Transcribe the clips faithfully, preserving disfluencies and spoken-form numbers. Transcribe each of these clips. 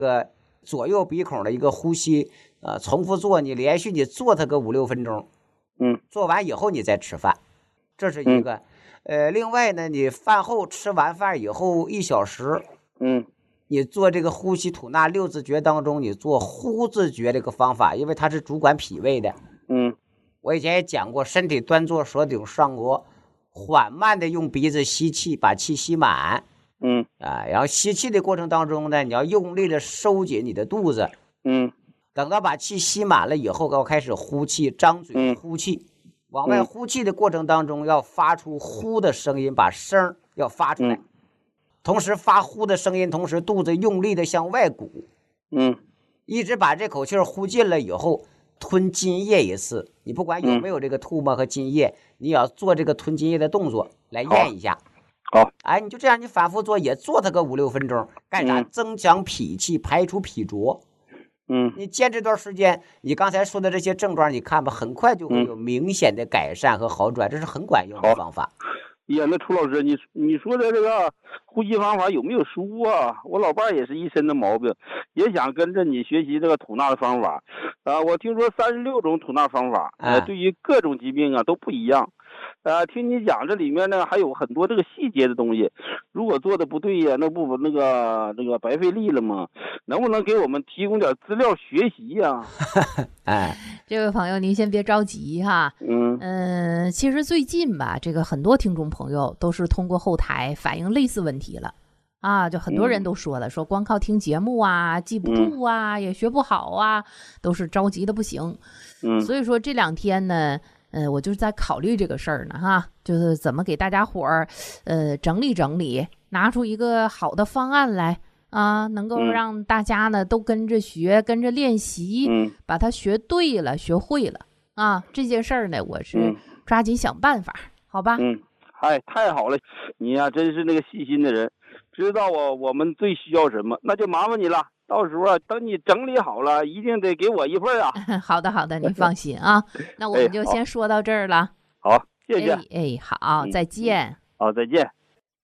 个左右鼻孔的一个呼吸，呃，重复做，你连续你做它个五六分钟， 嗯， 做完以后你再吃饭，这是一个。嗯、呃，另外呢，你饭后吃完饭以后一小时， 嗯， 你做这个呼吸吐纳六字诀当中，你做呼字诀这个方法，因为它是主管脾胃的。 嗯， 我以前也讲过，身体端坐，舌顶上腭，缓慢的用鼻子吸气，把气吸满。 嗯啊，然后吸气的过程当中呢，你要用力的收紧你的肚子。 嗯， 等到把气吸满了以后，要开始呼气，张嘴呼气。嗯、往外呼气的过程当中，要发出呼的声音，把声要发出来。嗯、同时发呼的声音，同时肚子用力的向外鼓。 嗯， 一直把这口气呼进了以后，吞津液一次。你不管有没有这个吐沫和津液，嗯、你要做这个吞津液的动作来验一下。 好， 哎，你就这样，你反复做，也做它个五六分钟，干啥？ 嗯、 增强脾气，排除脾浊。 嗯， 你坚持段时间，你刚才说的这些症状，你看吧，很快就会有明显的改善和好转，嗯、这是很管用的方法。 呀，那楚老师，你你说的这个呼吸方法有没有书啊？我老伴也是一身的毛病，也想跟着你学习这个吐纳的方法。啊、呃，我听说三十六种吐纳方法，呃，对于各种疾病啊都不一样。呃，听你讲这里面呢还有很多这个细节的东西，如果做的不对呀，那不那个那个白费力了吗？能不能给我们提供点资料学习呀？ 哎，这位朋友您先别着急哈，嗯嗯、呃，其实最近吧，这个很多听众朋友都是通过后台反映类似问题了啊，就很多人都说了，嗯、说光靠听节目啊，记不住啊，嗯、也学不好啊，都是着急的不行。嗯，所以说这两天呢。呃，我就是在考虑这个事儿呢，哈，就是怎么给大家伙儿，呃，整理整理，拿出一个好的方案来啊，能够让大家呢、嗯、都跟着学，跟着练习，嗯、把它学对了，学会了啊。这件事儿呢，我是抓紧想办法，嗯、好吧？ 嗯，嗨，太好了，你呀、啊、真是那个细心的人，知道我我们最需要什么，那就麻烦你了。到时候啊，等你整理好了，一定得给我一份啊。 好的，好的，您放心啊。那我们就先说到这儿了。 哎、好，谢谢。 哎，哎好，再见、 嗯。好，再见。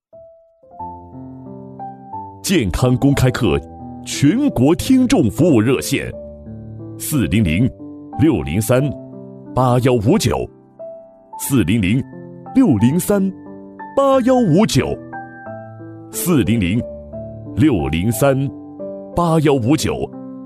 健康公开课全国听众服务热线：四零零六零三八幺五九，四零零六零三八幺五九，四零零六零三。八幺五九。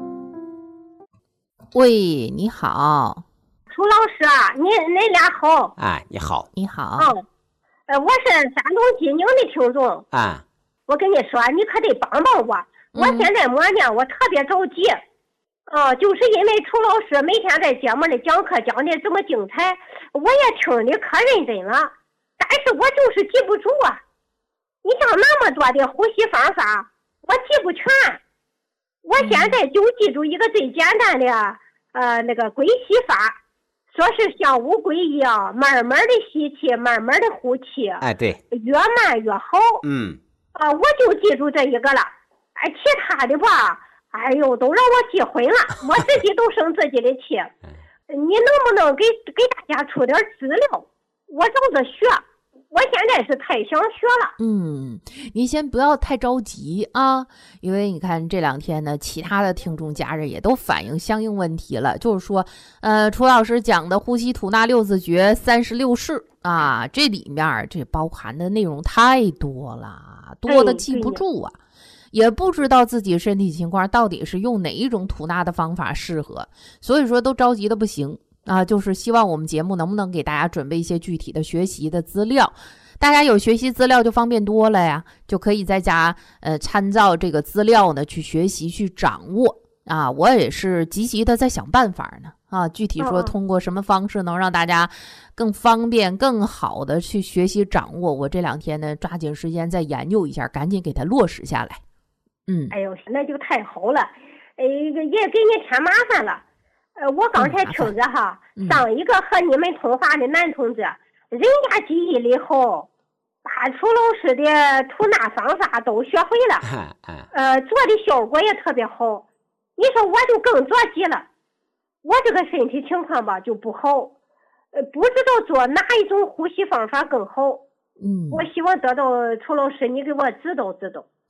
喂，你好， 楚老师啊，你恁俩好。 哎，你好， 你好。 嗯，呃，我是山东济宁的听众。 啊， 我跟你说，你可得帮帮我。嗯、我现在么呢？我特别着急。啊、呃，就是因为楚老师每天在节目里讲课讲的这么精彩，我也听的可认真了，但是我就是记不住啊。你像那么多的呼吸方法，我记不全。我现在就记住一个最简单的，呃，那个归吸法，说是像乌龟一样，慢慢的吸气，慢慢的呼气。 哎，对， 越慢越好。 嗯。 啊、呃，我就记住这一个了。哎，其他的吧，哎呦，都让我记混了，我自己都生自己的气。你能不能给给大家出点资料？我照着学。我现在是太想学了。 嗯，您先不要太着急啊，因为你看这两天呢，其他的听众家人也都反映相应问题了，就是说，呃，楚老师讲的呼吸吐纳六字诀三十六式啊，这里面这包含的内容太多了，多的记不住啊，也不知道自己身体情况到底是用哪一种吐纳的方法适合，所以说都着急的不行。啊，就是希望我们节目能不能给大家准备一些具体的学习的资料，大家有学习资料就方便多了呀，就可以在家呃参照这个资料呢去学习去掌握啊。我也是积极的在想办法呢啊，具体说通过什么方式能让大家更方便更好的去学习掌握，我这两天呢抓紧时间再研究一下，赶紧给它落实下来。嗯， 哎呦，那就太好了，呃，也给你添麻烦了。呃，我刚才听着哈，嗯、上一个和你们通话的男同志，嗯、人家记忆力好，把楚老师的吐纳方法都学会了，呃，做的效果也特别好。你说我就更着急了，我这个身体情况吧就不好，呃，不知道做哪一种呼吸方法更好。 嗯， 我希望得到楚老师你给我指导指导。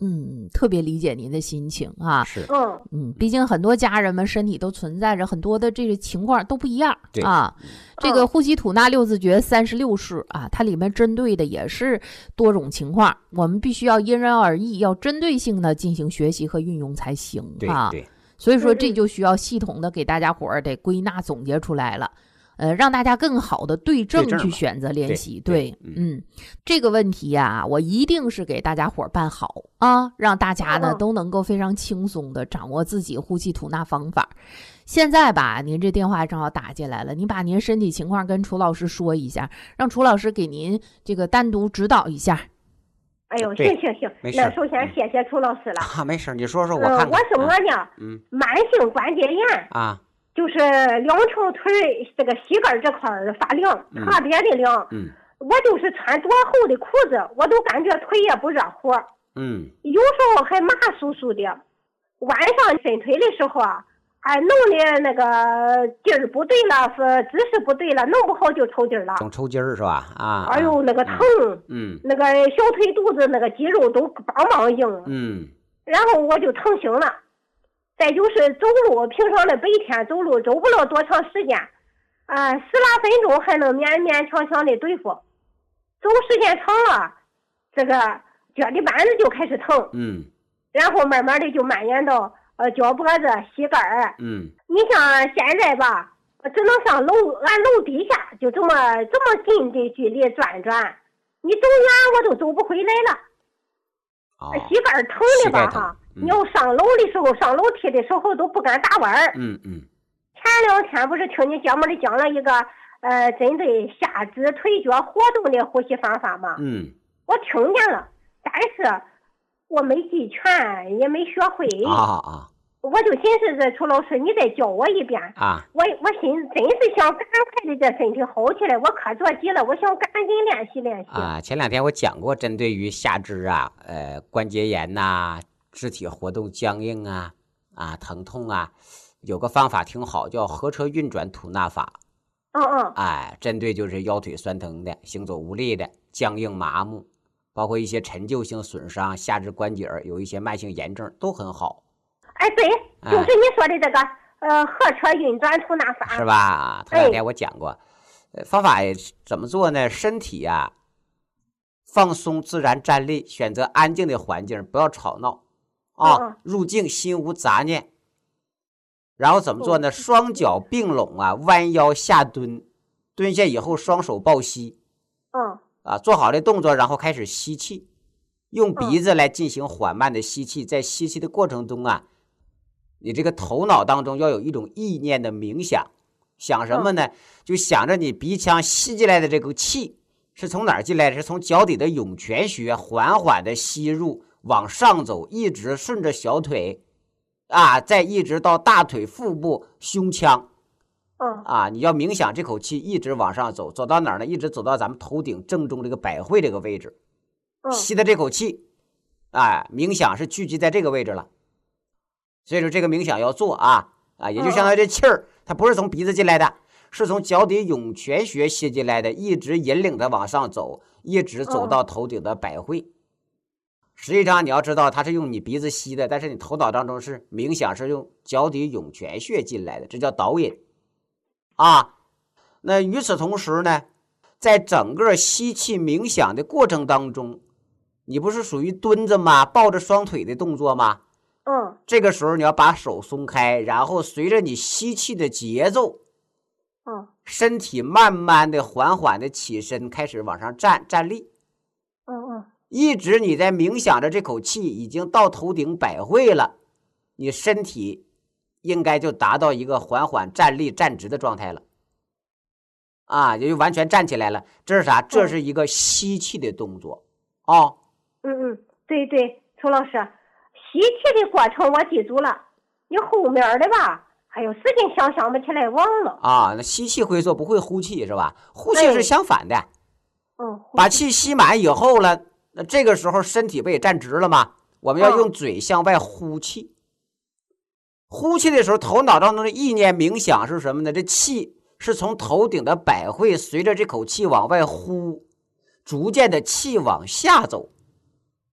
嗯，特别理解您的心情啊。 是， 嗯嗯，毕竟很多家人们身体都存在着很多的这个情况都不一样对啊。这个呼吸吐纳六字诀三十六式啊，它里面针对的也是多种情况，我们必须要因人而异，要针对性的进行学习和运用才行啊。 对对， 所以说这就需要系统的给大家伙儿得归纳总结出来了。呃，让大家更好的对症去选择练习。对，对嗯，这个问题呀、啊，我一定是给大家伙办好啊，让大家呢都能够非常轻松的掌握自己呼气吐纳方法。现在吧，您这电话正好打进来了，您把您身体情况跟楚老师说一下，让楚老师给您这个单独指导一下。 哎呦，行行行，那首先谢谢楚老师了。 啊，没事，你说说我看看。 呃、我是我呢， 嗯， 慢性关节炎啊。 就是两条腿这个膝盖这块发凉，特别的凉。 嗯， 我就是穿多厚的裤子，我都感觉腿也不热乎。 嗯， 有时候还麻酥酥的。晚上伸腿的时候啊，哎，弄的那个劲儿不对了，是姿势不对了，弄不好就抽筋了。 总抽筋儿是吧？啊， 哎呦，那个疼。 嗯， 那个小腿肚子那个肌肉都梆梆硬。 嗯， 然后我就疼醒了。再就是走路，平常的白天走路走不了多长时间，啊、呃，十来分钟还能勉勉强强的对付。走时间长了，这个脚底板子就开始疼， 嗯， 然后慢慢的就蔓延到呃脚脖子、膝盖儿， 嗯。 你像现在吧，只能上楼，俺楼底下就这么这么近的距离转转，你走远我都走不回来了。 哦、 膝盖疼的吧哈。你要上楼的时候，上楼梯的时候都不敢打弯儿。 嗯嗯。 前两天不是听你节目里讲了一个呃针对下肢腿脚活动的呼吸方法吗？ 嗯。 我听见了，但是我没记全，也没学会。 啊啊。 我就寻思着楚老师，你再教我一遍。 啊。 我我心真是想赶快的这身体好起来，我可着急了，我想赶紧练习练习。 啊，前两天我讲过，针对于下肢啊，呃，关节炎呐、啊。肢体活动僵硬啊啊疼痛啊，有个方法挺好，叫合车运转吐纳法。 嗯嗯。 哎，针对就是腰腿酸疼的、行走无力的、僵硬麻木，包括一些陈旧性损伤、下肢关节有一些慢性炎症都很好。 哎，对，就是你说的这个、哎、呃合车运转吐纳法， 是吧？头两天我讲过，哎、方法怎么做呢？身体啊放松自然站立，选择安静的环境，不要吵闹。啊，入静心无杂念，然后怎么做呢？双脚并拢啊，弯腰下蹲，蹲下以后双手抱膝， 嗯， 啊，做好的动作，然后开始吸气，用鼻子来进行缓慢的吸气，在吸气的过程中啊，你这个头脑当中要有一种意念的冥想，想什么呢？就想着你鼻腔吸进来的这个气是从哪儿进来的？是从脚底的涌泉穴缓缓的吸入。往上走，一直顺着小腿，啊，再一直到大腿、腹部、胸腔， 嗯， 啊，你要冥想这口气一直往上走，走到哪儿呢？一直走到咱们头顶正中这个百会这个位置， 嗯， 吸的这口气，啊，冥想是聚集在这个位置了，所以说这个冥想要做啊啊，也就相当于这气儿，它不是从鼻子进来的，是从脚底涌泉穴吸进来的，一直引领着往上走，一直走到头顶的百会。实际上你要知道它是用你鼻子吸的，但是你头脑当中是冥想是用脚底涌泉穴进来的，这叫导引啊。那与此同时呢，在整个吸气冥想的过程当中，你不是属于蹲着吗？抱着双腿的动作吗？ 嗯， 这个时候你要把手松开，然后随着你吸气的节奏， 嗯， 身体慢慢的缓缓的起身，开始往上站站立。 嗯嗯。 一直你在冥想着这口气已经到头顶百会了，你身体应该就达到一个缓缓站立站直的状态了，啊，也就完全站起来了。这是啥？这是一个吸气的动作啊、哦。 嗯嗯，对对，楚老师，吸气的过程我记住了，你后面的吧，还有时间想想不起来，忘了。 啊，那吸气会做，不会呼气是吧？呼气是相反的。 嗯， 把气吸满以后了。那这个时候身体不也站直了吗？我们要用嘴向外呼气。呼气的时候，头脑当中的意念冥想是什么呢？这气是从头顶的百会随着这口气往外呼，逐渐的气往下走。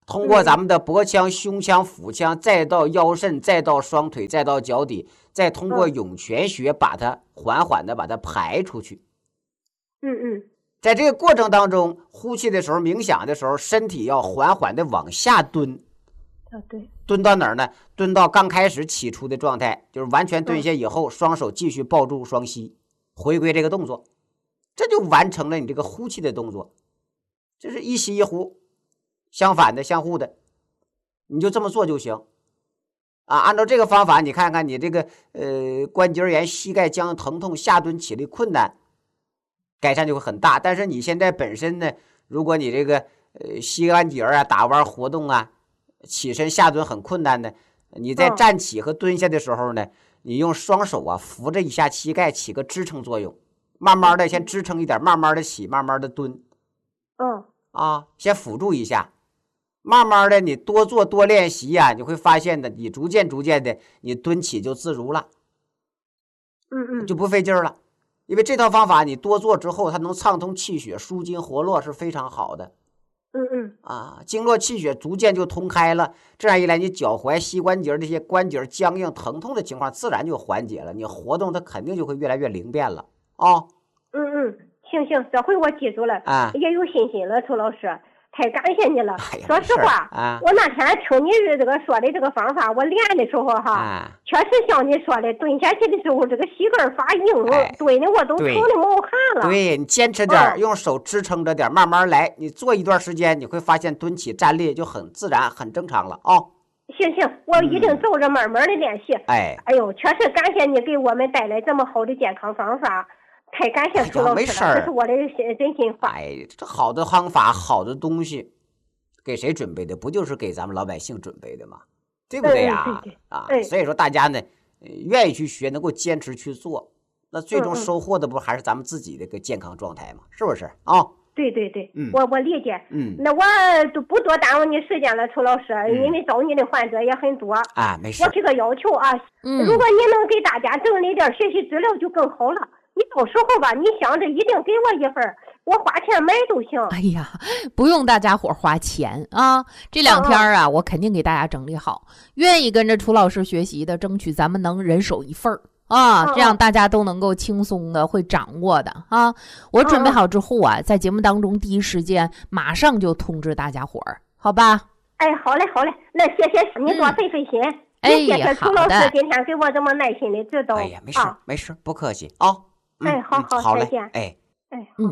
通过咱们的脖腔、胸腔、腹腔，再到腰肾，再到双腿，再到脚底，再通过涌泉穴把它缓缓的把它排出去。 嗯嗯， 在这个过程当中，呼气的时候、冥想的时候，身体要缓缓的往下蹲。 啊对。 蹲到哪儿呢？蹲到刚开始起初的状态，就是完全蹲下以后，双手继续抱住双膝，回归这个动作，这就完成了你这个呼气的动作。这是一吸一呼，相反的、相互的，你就这么做就行。啊，按照这个方法，你看看你这个呃关节炎、膝盖僵疼痛、下蹲起立困难，改善就会很大。但是你现在本身呢，如果你这个呃膝关节啊、打弯活动啊，起身下蹲很困难的，你在站起和蹲下的时候呢，嗯、你用双手啊扶着一下膝盖，起个支撑作用，慢慢的先支撑一点，慢慢的起，慢慢的蹲。 嗯啊，先辅助一下，慢慢的你多做多练习呀、啊，你会发现的，你逐渐逐渐的你蹲起就自如了， 嗯嗯， 就不费劲儿了。因为这套方法你多做之后，它能畅通气血、舒筋活络，是非常好的。 嗯嗯啊，经络气血逐渐就通开了，这样一来，你脚踝、膝关节这些关节僵硬、疼痛的情况自然就缓解了，你活动它肯定就会越来越灵便了啊。哦、 嗯嗯，行行，这回我记住了， 啊， 也有信心了，楚老师。太感谢你了！ 哎、 说实话， 啊， 我那天听你这个说的这个方法，我练的时候哈， 啊、 确实像你说的，蹲下去的时候，这个膝盖发硬，哎、蹲的我都疼的冒汗了。 对，你坚持点、嗯，用手支撑着点，慢慢来。你做一段时间，你会发现蹲起站立就很自然、很正常了啊、哦。 行行，我一定照着慢慢的练习。 哎、嗯， 哎呦，确实感谢你给我们带来这么好的健康方法。太感谢楚老师了，这是我的真心话。 哎，这好的方法，好的东西，给谁准备的？不就是给咱们老百姓准备的吗？对不对呀、啊？ 嗯、对对啊、 嗯， 所以说大家呢，呃、愿意去学，能够坚持去做，那最终收获的不还是咱们自己的一个健康状态吗？是不是啊？哦、 对对对， 嗯， 我我理解。 嗯， 那我都不多耽误你时间了，楚老师， 嗯、 因为找你的患者也很多啊，没事。 我提个要求啊， 嗯， 如果你能给大家整理点学习资料就更好了。你到时候吧，你想着一定给我一份，我花钱买都行。 哎呀，不用大家伙花钱啊！这两天啊、哦，我肯定给大家整理好。愿意跟着楚老师学习的，争取咱们能人手一份啊、哦，这样大家都能够轻松的会掌握的啊。我准备好之后啊，在节目当中第一时间马上就通知大家伙儿，好吧？ 哎，好嘞，好嘞，那谢谢你多费费心。嗯、 哎， 谢谢楚老师今天给我这么耐心的指导。 哎呀，没事、啊、没事，不客气啊。哦哎，好好， 好嘞， 再见。 哎， 哎， 嗯。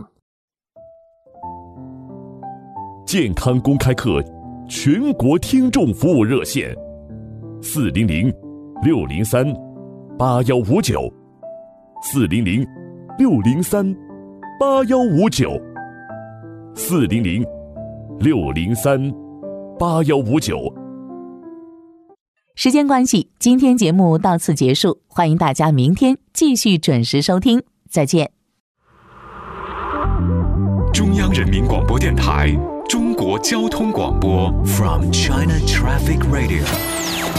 健康公开课全国听众服务热线：四零零六零三八幺五九，四零零六零三八幺五九，四零零六零三八幺五九。 时间关系，今天节目到此结束，欢迎大家明天继续准时收听。再见。 中央人民广播电台中国交通广播 From China Traffic Radio